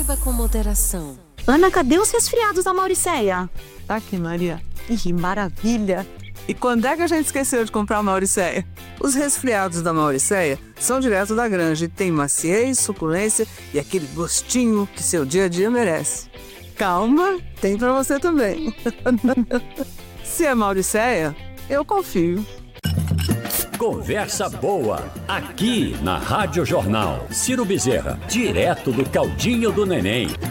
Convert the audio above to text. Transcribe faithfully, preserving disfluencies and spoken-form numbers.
Beba com moderação. Ana, cadê os resfriados da Mauricéia? Tá aqui, Maria. Ih, maravilha. E quando é que a gente esqueceu de comprar a Mauricéia? Os resfriados da Mauricéia são direto da granja e tem maciez, suculência e aquele gostinho que seu dia a dia merece. Calma, tem pra você também. Se é Mauricéia, eu confio. Conversa boa, aqui na Rádio Jornal. Ciro Bezerra, direto do Caldinho do Neném.